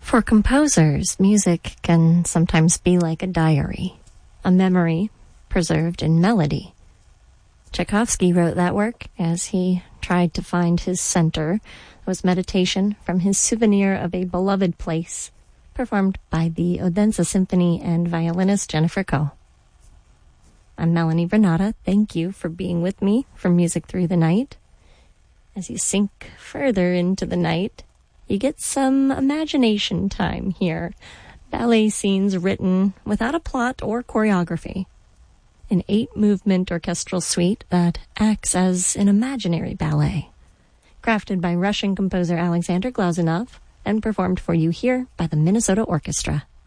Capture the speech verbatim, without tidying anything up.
For composers, music can sometimes be like a diary, a memory preserved in melody. Tchaikovsky wrote that work as he tried to find his center. It was meditation from his Souvenir of a Beloved Place, performed by the Odense Symphony and violinist Jennifer Koh. I'm Melanie Vernata. Thank you for being with me for Music Through the Night. As you sink further into the night, you get some imagination time here. Ballet scenes written without a plot or choreography. An eight-movement orchestral suite that acts as an imaginary ballet. Crafted by Russian composer Alexander Glazunov and performed for you here by the Minnesota Orchestra.